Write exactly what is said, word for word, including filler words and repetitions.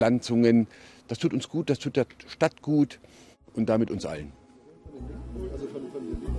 Pflanzungen. Das tut uns gut, das tut der Stadt gut und damit uns allen. Also von, von